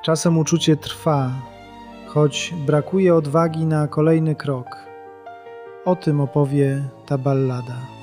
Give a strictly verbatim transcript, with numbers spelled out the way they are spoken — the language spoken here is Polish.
Czasem uczucie trwa, choć brakuje odwagi na kolejny krok. O tym opowie ta ballada.